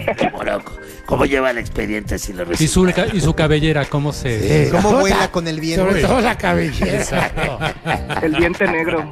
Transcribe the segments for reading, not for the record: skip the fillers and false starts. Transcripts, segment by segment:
Moroco, ¿cómo lleva el expediente si lo Y recibe? su cabellera, ¿cómo se...? ¿Cómo vuela con el viento? Sobre todo la cabellera. Exacto. El diente negro.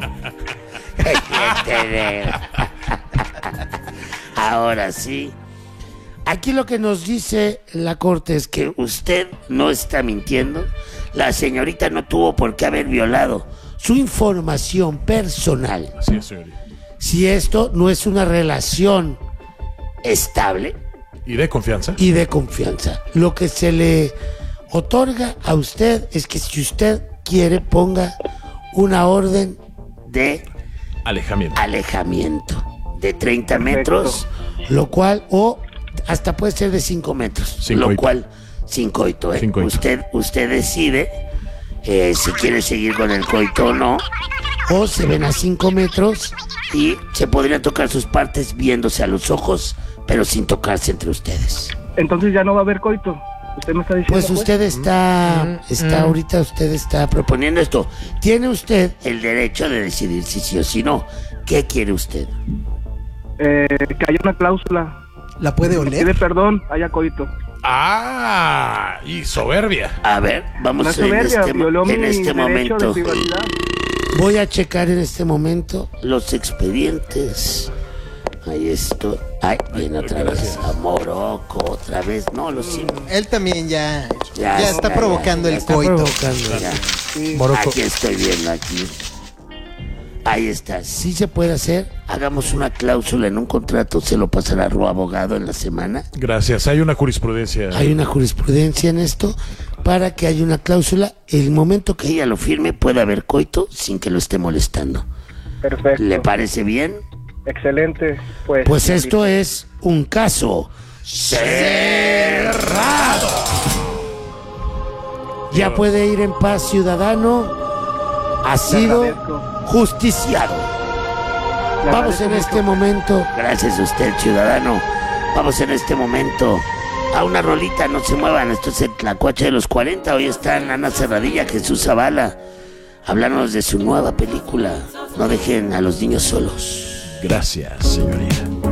Ahora sí. Aquí lo que nos dice la corte es que usted no está mintiendo. La señorita no tuvo por qué haber violado su información personal. Así es, señorita. Si esto no es una relación estable ¿Y de confianza? y de confianza. Lo que se le otorga a usted es que si usted quiere ponga una orden de alejamiento de 30 metros, lo cual, o hasta puede ser de 5 metros, Sin lo coito. cual, sin coito, Sin coito. Usted decide si quiere seguir con el coito o no, o se ven a 5 metros y se podrían tocar sus partes viéndose a los ojos, pero sin tocarse entre ustedes. Entonces ya no va a haber coito. Usted me está diciendo. Pues usted está ahorita usted está proponiendo esto. Tiene usted el derecho de decidir si sí o si no. ¿Qué quiere usted? Que haya una cláusula. ¿La puede Pide oler? perdón, haya coito. ¡Ah! Y soberbia. A ver, vamos No es en soberbia, este, violó mi en este derecho momento. de privacidad. Voy a checar en este momento los expedientes. Ahí estoy. Ay, viene otra vez. A Moroco, otra vez. No, lo siento. Él también ya está está, provocando ya el está coito. provocando, ya. Sí. Moroco. Aquí estoy viendo, aquí. Ahí está. Si se puede hacer, hagamos una cláusula en un contrato, se lo pasará a su abogado en la semana. Gracias. Hay una jurisprudencia. Hay una jurisprudencia en esto para que haya una cláusula. El momento que ella lo firme puede haber coito sin que lo esté molestando. Perfecto. ¿Le parece bien? Excelente. Pues esto es un caso cerrado. Ya puede ir en paz, ciudadano. Ha sido justiciado. Vamos en este momento. Gracias a usted, ciudadano. Vamos en este momento a una rolita. No se muevan. Esto es el Tlacuache de los 40. Hoy están Ana Serradilla, Jesús Zavala. Háblanos de su nueva película. No dejen a los niños solos. Gracias, señorita.